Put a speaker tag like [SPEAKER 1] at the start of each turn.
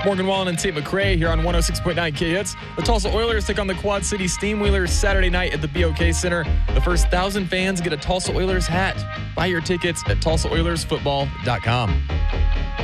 [SPEAKER 1] Morgan Wallen and Tate McRae here on 106.9 K-Hits. The Tulsa Oilers take on the Quad City Steamwheelers Saturday night at the BOK Center. The first 1,000 fans get a Tulsa Oilers hat. Buy your tickets at TulsaOilersFootball.com.